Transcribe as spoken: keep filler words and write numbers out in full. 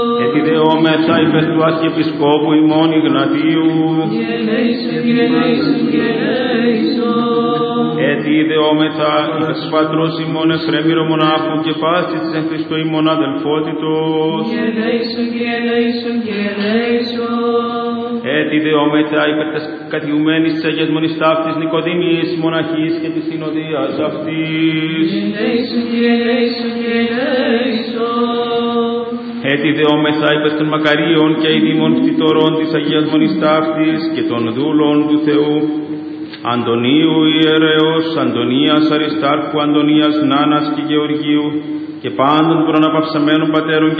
Ετιδεόμεθα υπέρ του Αρχιεπισκόπου ημών Ιγνατίου. Ετιδεόμεθα υπέρ του Πατρός ημών Εφρέμιρο μονάχου και πάσης της εν Χριστώ ημών αδελφότητος. Ετιδεόμεθα υπέρ της κατιουμένης της Αγίας Μονής Ταύτης Νικοδημής μοναχής και της συνοδείας αυτής. Ετιδεόμεθα υπέρ των μακαρίων και ειδήμων κτητορών της Αγίας Μονής Ταύτης και των δούλων του Θεού, Αντωνίου ιερέως, Αντωνίας Αριστάρχου, Αντωνίας Νάνας και Γεωργίου και πάντων των αναπαυσαμένων πατέρων και